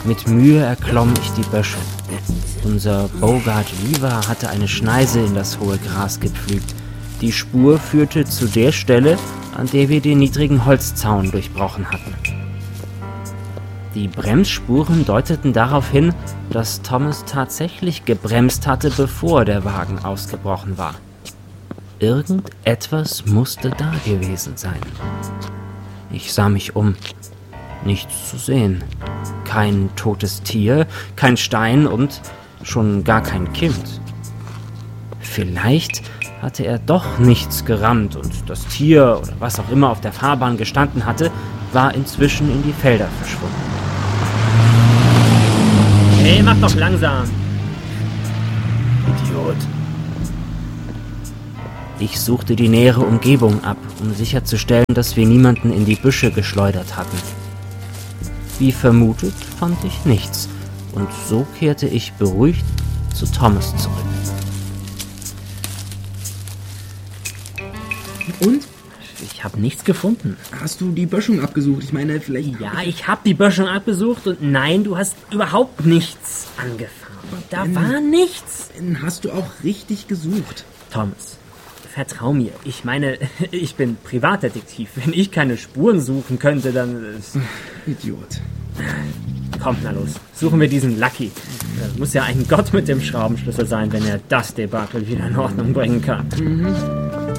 Mit Mühe erklomm ich die Böschung. Unser Bogart Weaver hatte eine Schneise in das hohe Gras gepflügt. Die Spur führte zu der Stelle, an der wir den niedrigen Holzzaun durchbrochen hatten. Die Bremsspuren deuteten darauf hin, dass Thomas tatsächlich gebremst hatte, bevor der Wagen ausgebrochen war. Irgendetwas musste da gewesen sein. Ich sah mich um. Nichts zu sehen. Kein totes Tier, kein Stein und schon gar kein Kind. Vielleicht hatte er doch nichts gerammt und das Tier oder was auch immer auf der Fahrbahn gestanden hatte, war inzwischen in die Felder verschwunden. Hey, mach doch langsam! Idiot. Ich suchte die nähere Umgebung ab, um sicherzustellen, dass wir niemanden in die Büsche geschleudert hatten. Wie vermutet, fand ich nichts, und so kehrte ich beruhigt zu Thomas zurück. Und? Ich habe nichts gefunden. Hast du die Böschung abgesucht? Ich meine, vielleicht... Ja, ich habe die Böschung abgesucht und nein, du hast überhaupt nichts angefahren. Da war nichts. Hast du auch richtig gesucht? Thomas, vertrau mir. Ich meine, ich bin Privatdetektiv. Wenn ich keine Spuren suchen könnte, dann... Idiot. Komm, na los. Suchen wir diesen Lucky. Das muss ja ein Gott mit dem Schraubenschlüssel sein, wenn er das Debakel wieder in Ordnung bringen kann.